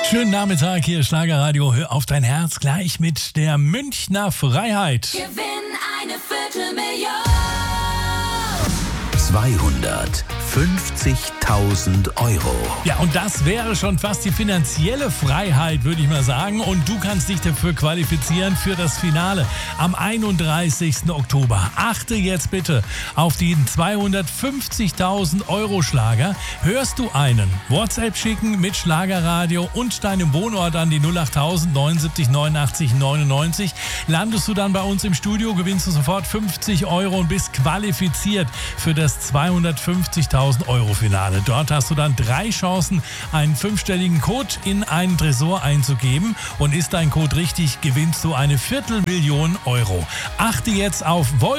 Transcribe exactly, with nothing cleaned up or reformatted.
Schönen Nachmittag, hier ist Schlagerradio. Hör auf dein Herz gleich mit der Münchner Freiheit. Gewinn eine Viertelmillion. zweihundertfünfzigtausend Euro. Ja, und das wäre schon fast die finanzielle Freiheit, würde ich mal sagen. Und du kannst dich dafür qualifizieren für das Finale am einunddreißigsten Oktober. Achte jetzt bitte auf den zweihundertfünfzigtausend Euro Schlager. Hörst du einen? WhatsApp schicken mit Schlagerradio und deinem Wohnort an die null acht tausend neunundsiebzig neunundachtzig neunundneunzig. Landest du dann bei uns im Studio, gewinnst du sofort fünfzig Euro und bist qualifiziert für das zweihundertfünfzigtausend Euro Finale. Dort hast du dann drei Chancen, einen fünfstelligen Code in einen Tresor einzugeben. Und ist dein Code richtig, gewinnst du eine Viertelmillion Euro. Achte jetzt auf Volt